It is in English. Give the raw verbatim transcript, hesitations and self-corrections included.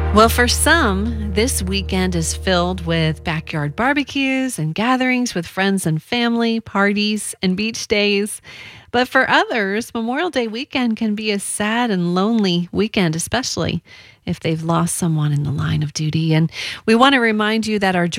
Well, for some, this weekend is filled with backyard barbecues and gatherings with friends and family, parties and beach days. But for others, Memorial Day weekend can be a sad and lonely weekend, especially if they've lost someone in the line of duty. And we want to remind you that our